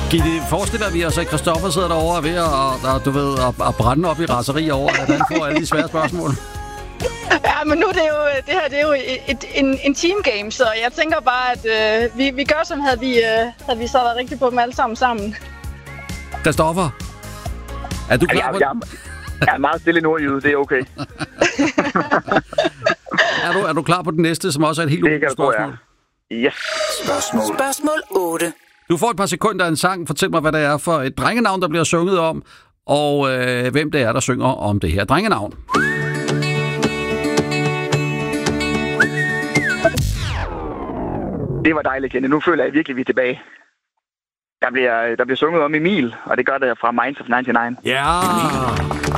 Gitte, forestiller vi os, at Christoffer sidder derovre ved at brænde op i raseri over, at han får alle de svære spørgsmål? Ja, men nu det her er jo en team game, så jeg tænker bare, at vi gør som havde vi så været rigtig på dem alle sammen. Christoffer, er du klar på... Jeg er meget stille nordjyde, det er okay. Er du klar på den næste, som også er et helt utroligt spørgsmål? Yes. Spørgsmål 8. Du får et par sekunder af en sang. Fortæl mig, hvad det er for et drengenavn, der bliver sunget om, og hvem det er, der synger om det her drengenavn. Det var dejligt, Jenny. Nu føler jeg virkelig, vi er tilbage. Der bliver sunget om Emil, og det gør det fra Minds of 99. Ja!